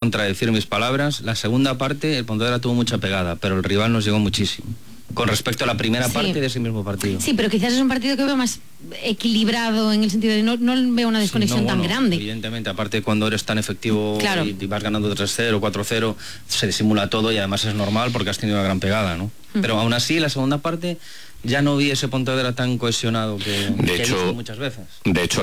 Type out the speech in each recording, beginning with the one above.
contradecir mis palabras, la segunda parte el Pontevedra tuvo mucha pegada, pero el rival nos llegó muchísimo. Con respecto a la primera parte de ese mismo partido. Sí, pero quizás es un partido que veo más equilibrado en el sentido de no veo una desconexión tan grande. Evidentemente, aparte cuando eres tan efectivo claro. y vas ganando 3-0, 4-0, se disimula todo y además es normal porque has tenido una gran pegada, ¿no? Pero aún así, la segunda parte ya no vi ese Pontevedra tan cohesionado que he visto muchas veces. De hecho,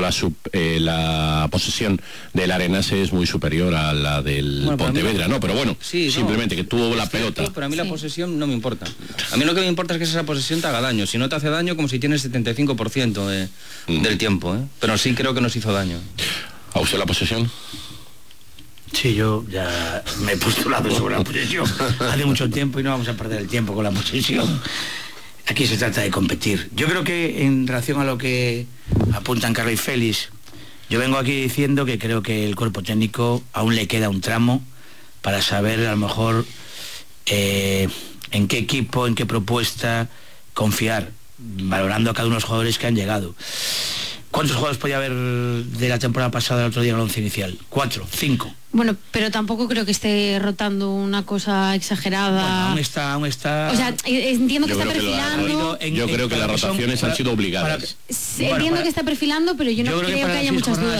la posesión del Arenas es muy superior a la del Pontevedra, ¿no? Pero bueno, sí, simplemente que tuvo la pelota. Pero a mí la posesión no me importa. A mí lo que me importa es que esa posesión te haga daño. Si no te hace daño, como si tienes 75% del tiempo, ¿eh? Pero sí creo que nos hizo daño. ¿A usted la posesión? Sí, yo ya me he postulado sobre la posesión hace mucho tiempo y no vamos a perder el tiempo con la posesión. Aquí se trata de competir. Yo creo que en relación a lo que apuntan Carlos y Félix, yo vengo aquí diciendo que creo que el cuerpo técnico aún le queda un tramo para saber a lo mejor en qué equipo, en qué propuesta confiar, valorando a cada uno de los jugadores que han llegado. ¿Cuántos jugadores podía haber de la temporada pasada al otro día en el once inicial? 4, 5. Bueno, pero tampoco creo que esté rotando una cosa exagerada. Bueno, aún está... O sea, entiendo que está perfilando... Yo creo que las rotaciones han sido obligadas. Entiendo que está perfilando, pero yo no creo que haya muchas dudas.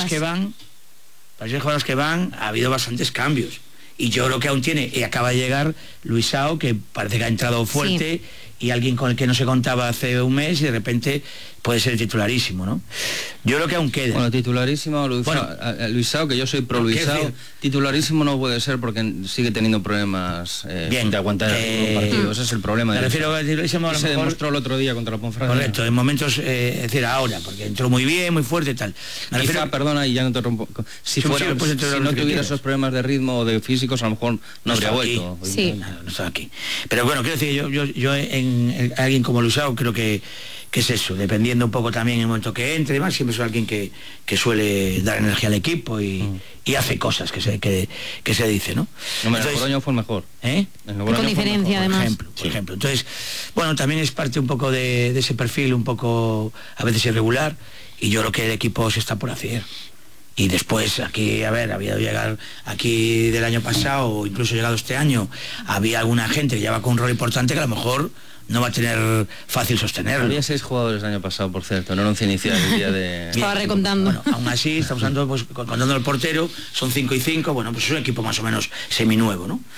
Para los jugadores que van, ha habido bastantes cambios. Y yo creo que aún tiene, y acaba de llegar Luisao, que parece que ha entrado fuerte, y alguien con el que no se contaba hace un mes, y de repente puede ser titularísimo, ¿no? Yo creo que aún queda. Bueno, titularísimo, Luisao, que yo soy pro Luisao, titularísimo no puede ser porque sigue teniendo problemas de aguantar el partido. Ese es el problema. Me refiero a titularísimo, a lo mejor mejor demostró el otro día contra la Ponferrada. Correcto, en momentos, es decir, ahora, porque entró muy bien, muy fuerte y tal. Perdona, y ya no te rompo. Si no tuviera esos problemas de ritmo o de físicos, a lo mejor no habría vuelto. Sí. No está aquí. Pero bueno, quiero decir, yo en alguien como Luisao creo que es eso, dependiendo un poco también en el momento que entre y demás, siempre es alguien que suele dar energía al equipo y hace cosas que se dice, ¿no? El Logroño fue el mejor. Con diferencia, además. Por ejemplo. Entonces, bueno, también es parte un poco de ese perfil un poco a veces irregular, y yo creo que el equipo se está por hacer. Y después aquí, había llegar aquí del año pasado, o incluso llegado este año, había alguna gente que lleva con un rol importante que a lo mejor no va a tener fácil sostenerlo. Había 6 jugadores el año pasado, por cierto, no era 11 inicial el día de... Estaba recontando. Bueno, aún así, estamos hablando, pues, contando el portero, son 5 y 5, bueno, pues es un equipo más o menos seminuevo, ¿no?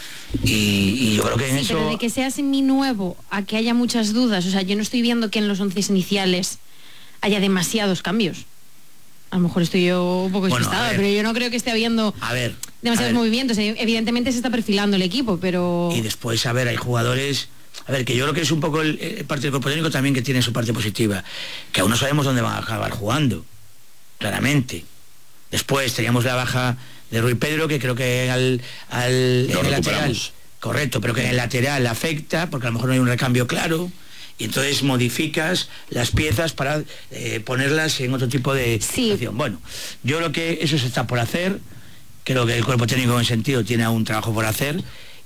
Y yo creo que en eso... pero de que sea seminuevo a que haya muchas dudas, o sea, yo no estoy viendo que en los 11 iniciales haya demasiados cambios. A lo mejor estoy yo un poco despistada, pero yo no creo que esté habiendo demasiados movimientos. Evidentemente se está perfilando el equipo, pero... Y después, hay jugadores... que yo creo que es un poco el parte del cuerpo técnico también que tiene su parte positiva, que aún no sabemos dónde van a acabar jugando, claramente. Después teníamos la baja de Rui Pedro, que creo que en el lateral, correcto, pero que en el lateral afecta, porque a lo mejor no hay un recambio claro, y entonces modificas las piezas para ponerlas en otro tipo de situación. Bueno, yo creo que eso se está por hacer, creo que el cuerpo técnico en ese sentido tiene aún trabajo por hacer,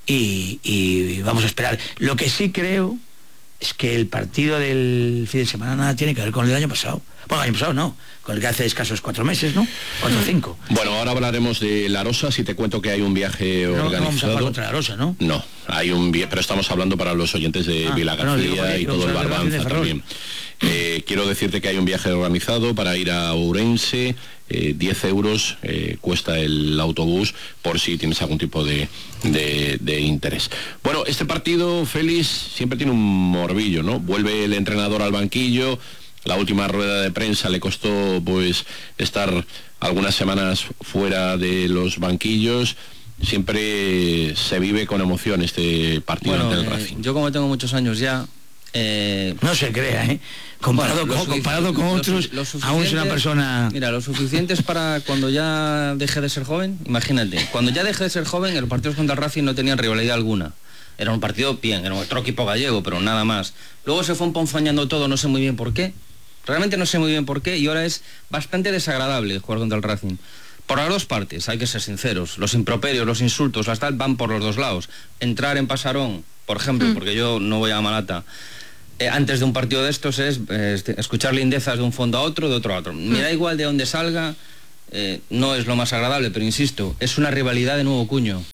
y vamos a esperar. Lo que sí creo es que el partido del fin de semana nada tiene que ver con el del año pasado. Bueno, el año pasado no, con el que hace escasos 4 meses, ¿no? 4 o 5. Bueno, ahora hablaremos de La Rosa, si te cuento que hay un viaje organizado. No vamos a hablar contra La Rosa, ¿no? No, hay un viaje, pero estamos hablando para los oyentes de Vila García y todo el Barbanza también. Quiero decirte que hay un viaje organizado para ir a Ourense, 10 euros cuesta el autobús, por si tienes algún tipo de interés. Bueno, este partido, Félix, siempre tiene un morbillo, ¿no? Vuelve el entrenador al banquillo. La última rueda de prensa le costó pues estar algunas semanas fuera de los banquillos. Siempre se vive con emoción este partido ante el Racing. Yo, como tengo muchos años ya, no se crea, comparado con otros, aún es una persona... Mira, lo suficiente es para cuando ya deje de ser joven. Imagínate, cuando ya deje de ser joven, los partidos contra el Racing no tenían rivalidad alguna. Era un partido bien, era otro equipo gallego, pero nada más. Luego se fue emponzoñando todo, no sé muy bien por qué. Realmente no sé muy bien por qué, y ahora es bastante desagradable jugar contra el Racing. Por las dos partes, hay que ser sinceros. Los improperios, los insultos, hasta van por los dos lados. Entrar en Pasarón, por ejemplo, porque yo no voy a Malata, antes de un partido de estos es escuchar lindezas de un fondo a otro, de otro a otro. Me da igual de dónde salga, no es lo más agradable, pero insisto, es una rivalidad de nuevo cuño.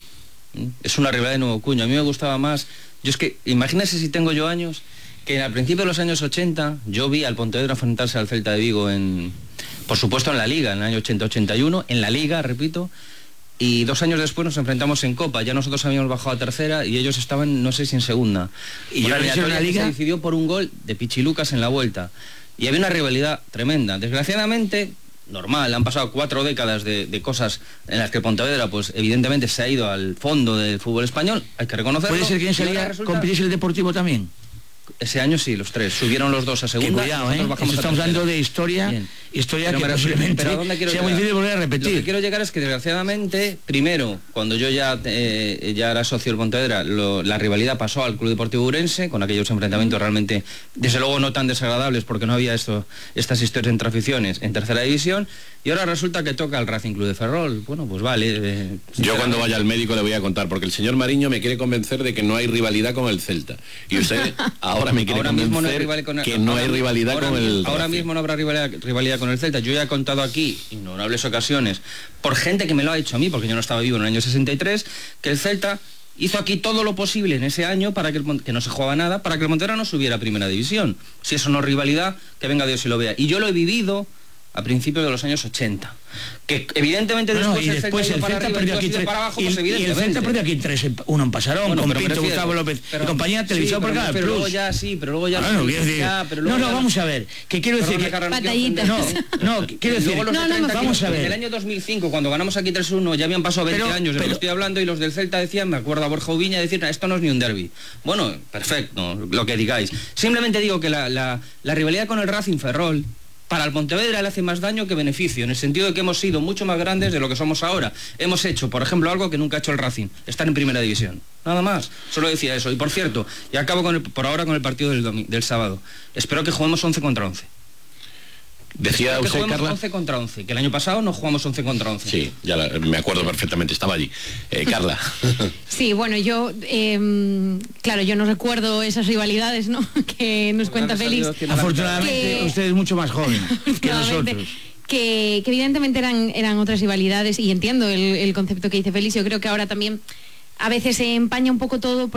Es una rivalidad de nuevo cuño. A mí me gustaba más... Yo es que, imagínese si tengo yo años, que al principio de los años 80 yo vi al Pontevedra enfrentarse al Celta de Vigo por supuesto en la Liga, en el año 80-81, en la Liga, repito, y 2 años después nos enfrentamos en Copa. Ya nosotros habíamos bajado a tercera y ellos estaban, no sé si en segunda. Y yo en la Liga se decidió por un gol de Pichilucas en la vuelta. Y había una rivalidad tremenda. Desgraciadamente, normal, han pasado 4 décadas de cosas en las que Pontevedra, pues evidentemente se ha ido al fondo del fútbol español, hay que reconocerlo. ¿Puede ser que en esa liga compitiese el Deportivo también? Ese año sí, los 3. Subieron los 2 a segunda. Cuidado, estamos hablando de historia. Bien. Historia pero que posiblemente sea muy difícil volver a repetir. Lo que quiero llegar es que desgraciadamente, primero, cuando yo ya era socio del Pontevedra, la rivalidad pasó al Club Deportivo Ourense, con aquellos enfrentamientos realmente, desde luego no tan desagradables, porque no había estas historias entre aficiones en tercera división, y ahora resulta que toca al Racing Club de Ferrol. Bueno, pues vale. Yo cuando vaya al médico le voy a contar, porque el señor Mariño me quiere convencer de que no hay rivalidad con el Celta. Y usted ahora me quiere convencer que no hay rivalidad con el Ahora Racing. mismo no habrá rivalidad con el Celta. Yo ya he contado aquí innombrables ocasiones por gente que me lo ha dicho a mí, porque yo no estaba vivo en el año 63, que el Celta hizo aquí todo lo posible en ese año para que no se jugaba nada, para que el Pontevedra no subiera a primera división. Si eso no es rivalidad, que venga Dios y lo vea. Y yo lo he vivido a principios de los años 80, que evidentemente después el Celta perdió aquí 3 para abajo, y el Celta perdió aquí 3-1 en Pasarón, con Pinto, Gustavo López y compañía, televisado por cada pero plus. Luego ya sí, pero luego ya vamos a ver, que quiero decir que batallitas. Quiero decir, vamos a ver. En el año 2005, cuando ganamos aquí 3-1, ya habían pasado 20 años de lo que estoy hablando, y los del Celta decían, me acuerdo a Borja Ubiña decir, esto no es ni un derbi. Bueno, perfecto, lo que digáis. Simplemente digo que la rivalidad con el Racing Ferrol para el Pontevedra le hace más daño que beneficio, en el sentido de que hemos sido mucho más grandes de lo que somos ahora. Hemos hecho, por ejemplo, algo que nunca ha hecho el Racing, estar en primera división. Nada más, solo decía eso. Y por cierto, y acabo por ahora con el partido del sábado. Espero que juguemos 11 contra 11. Decía usted, Carla, 11 contra 11, que el año pasado no jugamos 11 contra 11. Sí, me acuerdo perfectamente, estaba allí. Carla. Sí, bueno, yo, claro, yo no recuerdo esas rivalidades, ¿no? Que nos cuenta Félix. Afortunadamente, usted es mucho más joven que nosotros. Que evidentemente eran otras rivalidades, y entiendo el concepto que dice Félix. Yo creo que ahora también a veces se empaña un poco todo,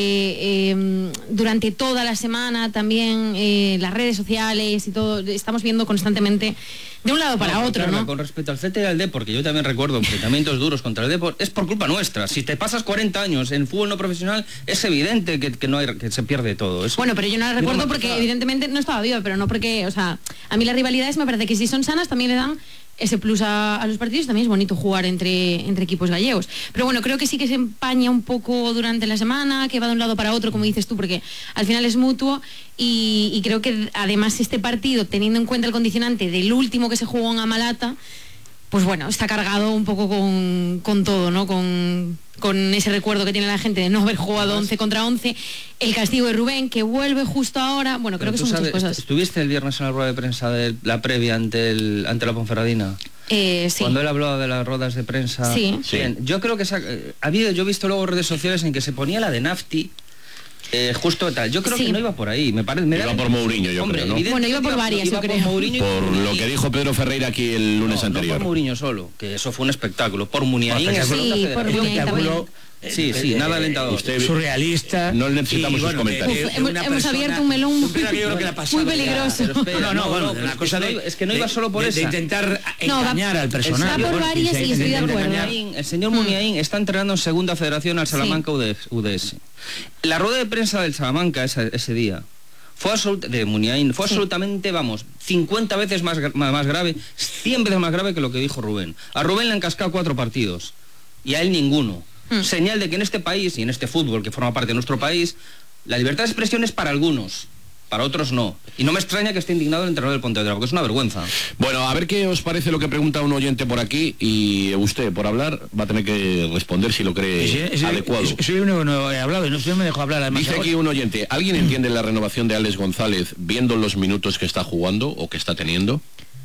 porque durante toda la semana también las redes sociales y todo, estamos viendo constantemente de un lado para otro, Carla, ¿no? Con respecto al Celta y al Depor, que yo también recuerdo enfrentamientos duros contra el Depor, es por culpa nuestra. Si te pasas 40 años en fútbol no profesional, es evidente que se pierde todo. Eso. Bueno, pero yo no la recuerdo porque evidentemente no estaba viva, pero no porque, o sea, a mí las rivalidades me parece que si son sanas también le dan ese plus a los partidos. También es bonito jugar entre equipos gallegos, pero bueno, creo que sí que se empaña un poco durante la semana, que va de un lado para otro, como dices tú, porque al final es mutuo, y creo que además este partido, teniendo en cuenta el condicionante del último que se jugó en Amalata, pues bueno, está cargado un poco con todo, ¿no? Con ese recuerdo que tiene la gente de no haber jugado 11 contra 11, el castigo de Rubén, que vuelve justo ahora. Bueno, creo que son muchas cosas. ¿Estuviste el viernes en la rueda de prensa de la previa ante la Ponferradina? Sí. Cuando él hablaba de las ruedas de prensa. Sí. Bien, yo creo que yo he visto luego redes sociales en que se ponía la de Nafti. Justo tal, yo creo que no iba por ahí, me parece. Iba por Mourinho, yo creo, ¿no? Bueno, iba por varias, yo creo. Por lo que dijo Pedro Ferreira aquí el lunes anterior. No por Mourinho solo, que eso fue un espectáculo. Por Muniain. Sí, por Muniain también. Sí, nada alentador. Usted, surrealista. No necesitamos sus comentarios. Hemos abierto un melón muy peligroso. La cosa es que no iba solo por eso. De intentar engañar al personaje. Va por varias y estoy de acuerdo. El señor Muniain está entrenando en segunda federación al Salamanca UDS. La rueda de prensa del Salamanca ese día fue absolutamente, 50 veces más grave, 100 veces más grave que lo que dijo Rubén. A Rubén le han cascado 4 partidos y a él ninguno. Señal de que en este país y en este fútbol que forma parte de nuestro país, la libertad de expresión es para algunos, para otros no. Y no me extraña que esté indignado el entrenador del Pontevedra, porque es una vergüenza. Bueno, a ver qué os parece lo que pregunta un oyente por aquí, y usted, por hablar, va a tener que responder si lo cree adecuado. Soy uno que no he hablado y no me dejó hablar. Además, dice aquí un oyente, ¿alguien entiende la renovación de Alex González viendo los minutos que está jugando o que está teniendo?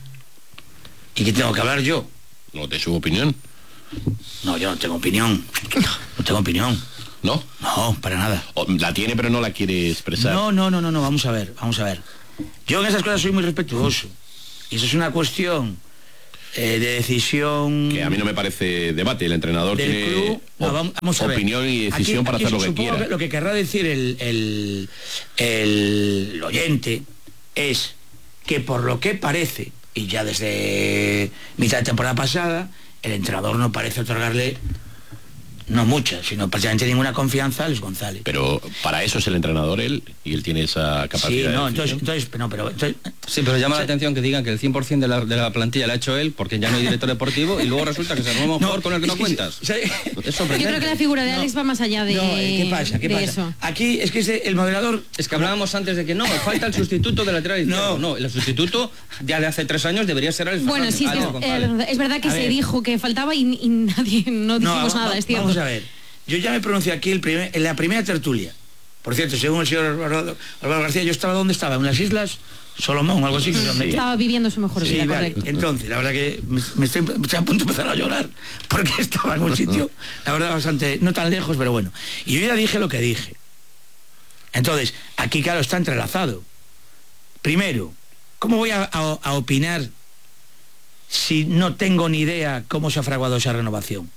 ¿Y qué tengo que hablar yo? No, de su opinión. No, yo no tengo opinión. No tengo opinión. ¿No? No, para nada. La tiene pero no la quiere expresar. No, vamos a ver. Yo en esas cosas soy muy respetuoso. Y eso es una cuestión de decisión... Que a mí no me parece debate, el entrenador tiene club, vamos a ver. Opinión y decisión para hacer lo que quiera. Lo que querrá decir el oyente es que por lo que parece, y ya desde mitad de temporada pasada, el entrenador no parece otorgarle... no mucha, sino prácticamente ninguna confianza a Luis González. Pero para eso es el entrenador él, y él tiene esa capacidad. Sí, no, entonces... Sí, pero llama la atención que digan que el 100% de la plantilla la ha hecho él, porque ya no hay director deportivo, y luego resulta que se arma un jugador con el que no cuentas. Yo creo que la figura de Alex va más allá de, ¿qué pasa? Eso. Aquí es que el moderador... Es que hablábamos antes de que no, falta el sustituto de lateral izquierdo. No, el sustituto ya de hace 3 años debería ser Alex. Bueno, sí, es verdad que se dijo que faltaba y nadie, no dijimos nada, es cierto. Vamos a ver, yo ya me pronuncié aquí en la primera tertulia. Por cierto, según el señor Álvaro García, yo estaba donde estaba, en las Islas Solomón, algo así. Estaba viviendo su mejor vida, correcto. Entonces, la verdad que estoy a punto de empezar a llorar, porque estaba en un sitio, la verdad, bastante, no tan lejos, pero bueno. Y yo ya dije lo que dije. Entonces, aquí claro, está entrelazado. Primero, ¿cómo voy a opinar si no tengo ni idea cómo se ha fraguado esa renovación?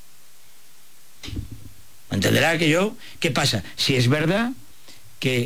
Entenderá que ¿qué pasa? Si es verdad que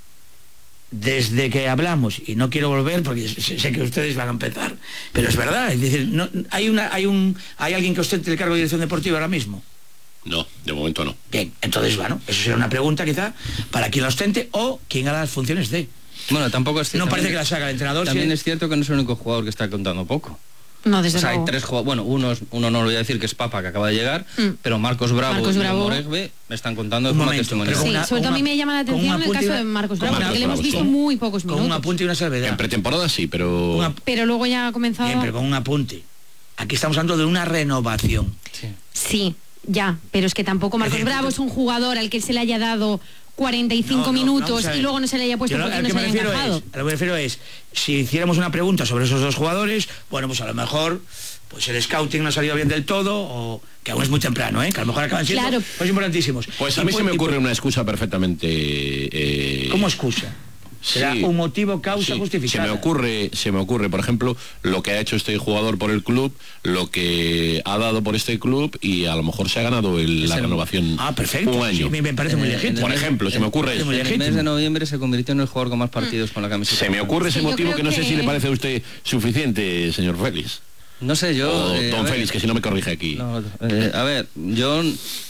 desde que hablamos, y no quiero volver porque sé que ustedes van a empezar, pero es verdad, es decir, no, ¿hay alguien que ostente el cargo de dirección deportiva ahora mismo? No, de momento no. Bien, entonces, bueno, eso será una pregunta quizá para quien lo ostente o quien haga las funciones de... Bueno, tampoco es cierto. No parece que las haga el entrenador. También es cierto que no es el único jugador que está contando poco. No, desde luego. Hay 3 jugadores, bueno, uno no lo voy a decir que es Papa, que acaba de llegar, pero Marcos Bravo y Moregbe me están contando de forma testimonial. Sí, sobre todo a mí me llama la atención el caso de Marcos Bravo, porque le hemos visto muy pocos minutos. Con un apunte y una salvedad. En pretemporada sí, pero... Pero luego ya ha comenzado... Bien, pero con un apunte. Aquí estamos hablando de una renovación. Sí, ya, pero es que tampoco Marcos Bravo es un jugador al que se le haya dado 45 minutos y luego no se le haya puesto porque no se haya encajado. A lo que me refiero es, si hiciéramos una pregunta sobre esos dos jugadores, bueno, pues a lo mejor pues el scouting no ha salido bien del todo, o que aún es muy temprano, que a lo mejor acaban siendo pues importantísimos. Pues a mí se me ocurre una excusa perfectamente... ¿Cómo excusa? Será un motivo, causa justificada. Se me ocurre, por ejemplo, lo que ha hecho este jugador por el club, lo que ha dado por este club, y a lo mejor se ha ganado la renovación. Perfecto. Un año. Sí, me parece muy legítimo. Por ejemplo, se me ocurre eso. En el mes de noviembre se convirtió en el jugador con más partidos con la camiseta. Se me ocurre ese motivo que no sé si le parece a usted suficiente, señor Félix. No sé, yo... don Félix, que si no me corrige aquí. No, a ver, yo...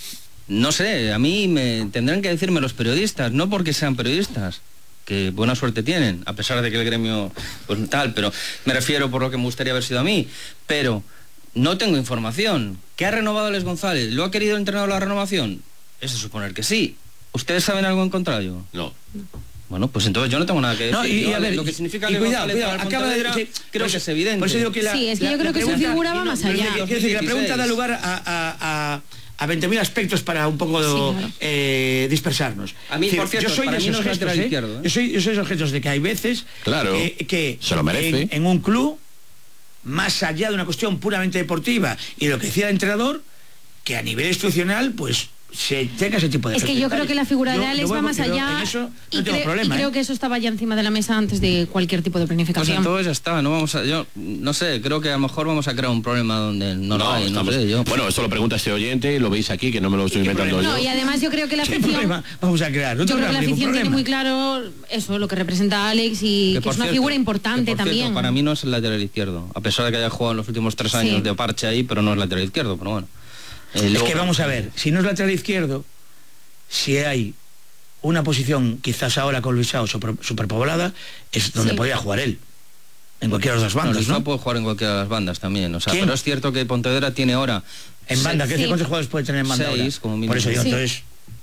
No sé, a mí tendrán que decirme los periodistas, no porque sean periodistas, que buena suerte tienen, a pesar de que el gremio pues tal, pero me refiero por lo que me gustaría haber sido a mí, pero no tengo información. ¿Qué ha renovado Alex González? ¿Lo ha querido el entrenador la renovación? Es de suponer que sí. ¿Ustedes saben algo en contrario? No. Bueno, pues entonces yo no tengo nada que decir. No, y a ver, lo que significa que cuidado, acaba de decir, creo que es evidente. Por eso digo que sí, es que yo creo que su figura va más allá. Quiero decir que la pregunta da lugar a 20.000 aspectos para un poco dispersarnos. A mí, por cierto, yo soy de esos gestos, yo soy de esos gestos de que hay veces que se lo merece. En un club, más allá de una cuestión puramente deportiva y lo que decía el entrenador, que a nivel institucional, pues se tenga ese tipo de... Es que yo creo que la figura de Alex va más allá, y creo que eso estaba ya encima de la mesa antes de cualquier tipo de planificación. Pues entonces ya está, no vamos a... Yo no sé, creo que a lo mejor vamos a crear un problema donde no lo hay, no sé yo. Bueno, esto lo pregunta este oyente y lo veis aquí, que no me lo estoy inventando yo. No, y además yo creo que la afición... Vamos a crear. Yo creo que la afición tiene muy claro eso, lo que representa Alex, y que es una figura importante también. Para mí no es el lateral izquierdo, a pesar de que haya jugado en los últimos 3 años de parche ahí, pero no es lateral izquierdo, pero bueno. Es que vamos a ver, si no es lateral izquierdo, si hay una posición quizás ahora con Luisao superpoblada, es donde podría jugar él, en cualquiera de las bandas, ¿no? Puede jugar en cualquiera de las bandas también, o sea, pero es cierto que Pontevedra tiene ahora en banda, ¿cuántos jugadores puede tener en banda 6, ahora? Como mínimo. Por eso yo, entonces...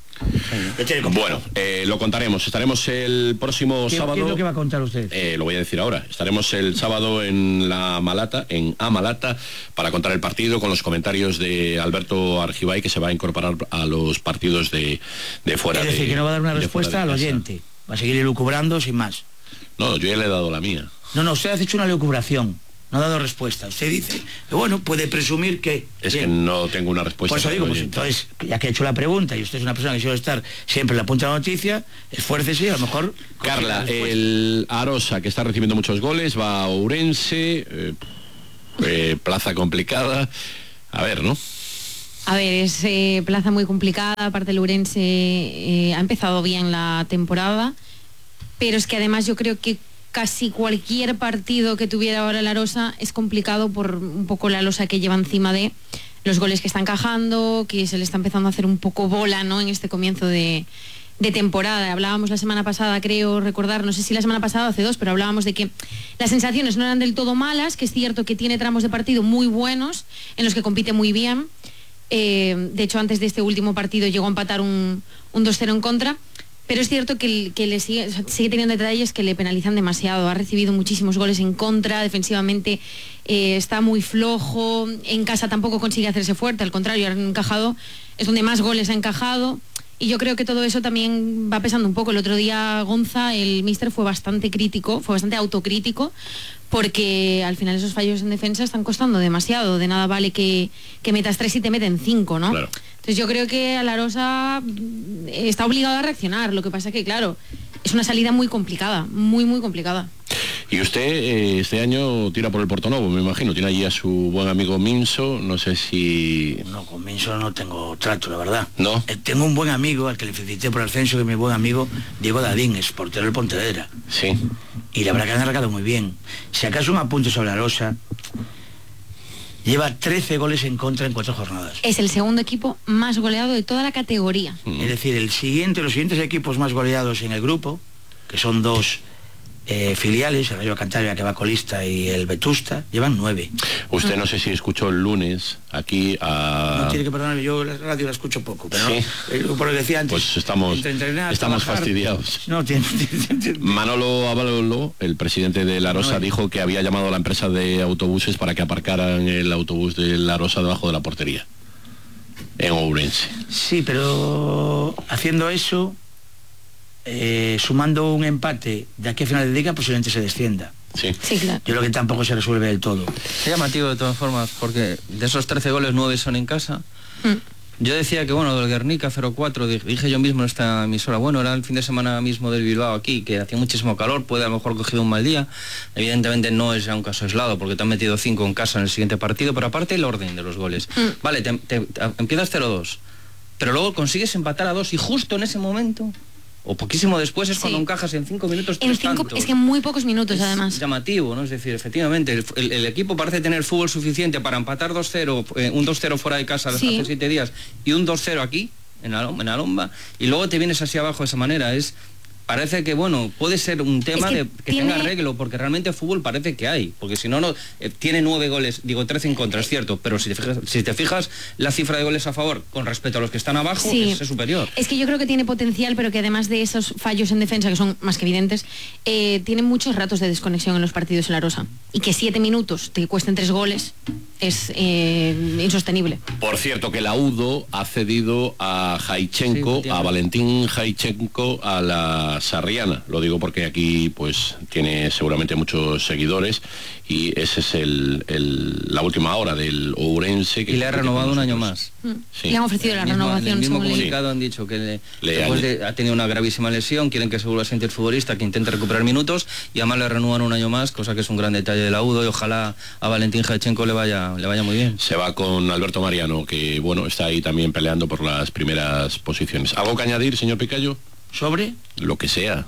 Bueno, lo contaremos. Estaremos el próximo sábado. ¿Qué es lo que va a contar usted? Lo voy a decir ahora. Estaremos el sábado en Amalata, para contar el partido con los comentarios de Alberto Argibay, que se va a incorporar a los partidos de fuera. Es decir, que no va a dar una respuesta al oyente. Va a seguir elucubrando sin más. No, yo ya le he dado la mía. No, usted ha hecho una elucubración. No ha dado respuesta. Usted dice que, bueno, puede presumir que... Es que no tengo una respuesta. Por eso digo, pues entonces, ya que he hecho la pregunta y usted es una persona que suele estar siempre en la punta de la noticia, esfuércese, a lo mejor... Carla, el Arosa, que está recibiendo muchos goles, va a Ourense... plaza complicada, a ver, ¿no? A ver, es plaza muy complicada, aparte el Ourense ha empezado bien la temporada, pero es que además yo creo que casi cualquier partido que tuviera ahora la Arosa es complicado por un poco la losa que lleva encima de los goles que está encajando, que se le está empezando a hacer un poco bola, ¿no?, en este comienzo de temporada. Hablábamos la semana pasada, creo recordar, no sé si la semana pasada o hace 2, pero hablábamos de que las sensaciones no eran del todo malas, que es cierto que tiene tramos de partido muy buenos, en los que compite muy bien. De hecho, antes de este último partido llegó a empatar un 2-0 en contra, pero es cierto que le sigue teniendo detalles que le penalizan demasiado. Ha recibido muchísimos goles en contra, defensivamente está muy flojo, en casa tampoco consigue hacerse fuerte, al contrario, es donde más goles ha encajado, y yo creo que todo eso también va pesando un poco. El otro día Gonza, el míster, fue bastante autocrítico, porque al final esos fallos en defensa están costando demasiado. De nada vale que metas 3 y te meten 5, ¿no? Claro. Entonces yo creo que Alarosa está obligado a reaccionar. Lo que pasa es que, claro, es una salida muy complicada, muy, muy complicada. Y usted este año tira por el Portonovo, me imagino. Tiene allí a su buen amigo Minso, no sé si... No, con Minso no tengo trato, la verdad. ¿No? Tengo un buen amigo, al que le felicité por el ascenso, que es mi buen amigo Diego Dadín, es portero del Pontevedra. Sí. Y la verdad que han arrancado muy bien. Si acaso un apunte sobre Arosa, lleva 13 goles en contra en 4 jornadas. Es el segundo equipo más goleado de toda la categoría. Es decir, los siguientes equipos más goleados en el grupo, que son 2 filiales, el Rayo Cantabria, que va colista, y el Vetusta, llevan 9. Usted no sé si escuchó el lunes aquí a... No tiene que perdonarme, yo la radio la escucho poco, pero ¿sí? Por lo que decía antes, pues estamos fastidiados. No, Manolo Avalolo, el presidente de La Rosa, dijo que había llamado a la empresa de autobuses para que aparcaran el autobús de La Rosa debajo de la portería, en Ourense. Sí, pero haciendo eso, sumando un empate de aquí a final de liga, posiblemente se descienda. Sí. Sí, claro. Yo creo que tampoco se resuelve del todo. Es llamativo de todas formas, porque de esos 13 goles 9 son en casa. Yo decía que, bueno, del Guernica 0-4, dije yo mismo en esta emisora, bueno, era el fin de semana mismo del Bilbao aquí, que hacía muchísimo calor, puede a lo mejor cogido un mal día. Evidentemente no es ya un caso aislado, porque te han metido 5 en casa en el siguiente partido, pero aparte el orden de los goles. Vale, empiezas 0-2, pero luego consigues empatar a 2 y justo en ese momento, o poquísimo después, es cuando encajas en 5 minutos 3 tantos. Es que en muy pocos minutos, es además. Llamativo, ¿no? Es decir, efectivamente, el equipo parece tener fútbol suficiente para empatar 2-0, un 2-0 fuera de casa hace 7 días, y un 2-0 aquí, en Alomba, y luego te vienes así abajo de esa manera. Parece que, bueno, puede ser un tema que tenga arreglo, porque realmente fútbol parece que hay, porque si no, tiene 9 goles, 13 en contra, es cierto, pero si te fijas la cifra de goles a favor con respecto a los que están abajo, es superior. Es que yo creo que tiene potencial, pero que además de esos fallos en defensa, que son más que evidentes, tiene muchos ratos de desconexión en los partidos en La Rosa, y que 7 minutos te cuesten 3 goles es insostenible. Por cierto, que la UDO ha cedido a Jaichenko, a Valentín Jaichenko, a la Sarriana. Lo digo porque aquí pues tiene seguramente muchos seguidores, y ese es la última hora del Ourense. Y le ha renovado un año más. Sí. Le han ofrecido la renovación. En el mismo comunicado han dicho que ha tenido una gravísima lesión, quieren que se vuelva a sentir futbolista, que intente recuperar minutos, y además le renuevan un año más, cosa que es un gran detalle de la UDO, y ojalá a Valentín Jaichenko le vaya muy bien. Se va con Alberto Mariano, que bueno, está ahí también peleando por las primeras posiciones. ¿Algo que añadir, señor Picayo? ¿Sobre? Lo que sea.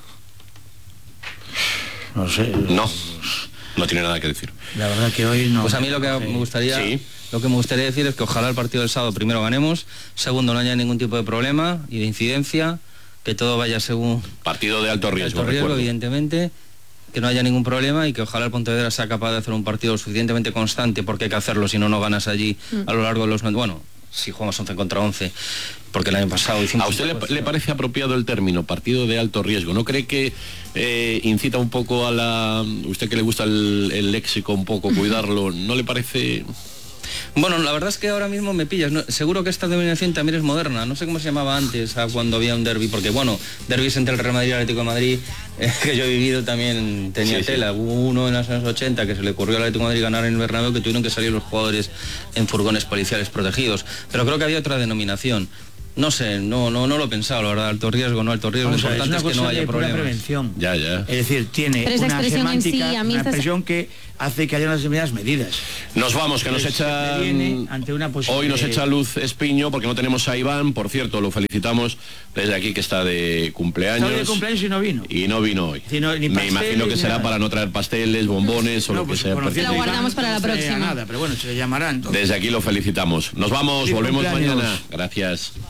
No sé. No tiene nada que decir. La verdad que hoy no. Pues a mí lo que me gustaría decir es que ojalá el partido del sábado primero ganemos, segundo no haya ningún tipo de problema y de incidencia, que todo vaya según... Partido de alto riesgo, evidentemente, que no haya ningún problema, y que ojalá el Pontevedra sea capaz de hacer un partido suficientemente constante, porque hay que hacerlo, si no, no ganas allí a lo largo de los... Bueno, si jugamos 11 contra 11, porque el año pasado hicimos... ¿A usted le parece apropiado el término partido de alto riesgo? ¿No cree que incita un poco a usted que le gusta el léxico un poco, cuidarlo, no le parece...? Bueno, la verdad es que ahora mismo me pillas, ¿no? Seguro que esta denominación también es moderna, no sé cómo se llamaba antes, cuando había un derbi, porque bueno, derbis entre el Real Madrid y el Atlético de Madrid, que yo he vivido también tenía tela. Hubo uno en los años 80 que se le ocurrió al Atlético de Madrid ganar en el Bernabéu, que tuvieron que salir los jugadores en furgones policiales protegidos, pero creo que había otra denominación. No sé, no lo he pensado, la verdad, alto riesgo, no alto riesgo, lo importante es que no haya problemas. Prevención. Ya. Es decir, tiene una semántica, una expresión que hace que haya unas determinadas medidas. Nos vamos, que nos echa... Hoy nos echa luz Espiño, porque no tenemos a Iván, por cierto, lo felicitamos desde aquí, que está de cumpleaños. Está de cumpleaños y no vino. Y no vino hoy. Me imagino que será para no traer pasteles, bombones o lo que sea. Lo guardamos para la próxima. Nada, pero bueno, se le llamarán. Desde aquí lo felicitamos. Nos vamos, volvemos mañana. Gracias.